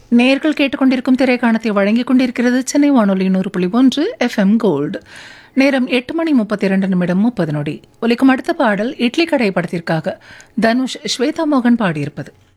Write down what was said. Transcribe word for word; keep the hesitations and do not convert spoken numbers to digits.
நேர்கள் கேட்டுக்கொண்டிருக்கும் திரைக்காணத்தை வழங்கிக் கொண்டிருக்கிறது சென்னை வானொலி நூறு புள்ளி ஒன்று எஃப்எம் கோல்டு. நேரம் எட்டு மணி முப்பத்தி இரண்டு நிமிடம் முப்பது நொடி. ஒலிக்கும் அடுத்த பாடல் இட்லி கடை படத்திற்காக தனுஷ் ஸ்வேதா மோகன் பாடியிருப்பது.